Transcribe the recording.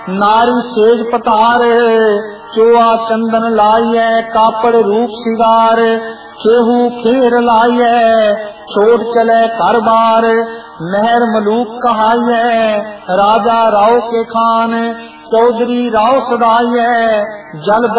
नारी सेज पतार चोआ चंदन लाइए कापड़ रूप सिगार केहू फेर लाइए छोट चले घर बार मेहर मलूक कहाइए राजा राव के खान चौधरी राव सदाइए जल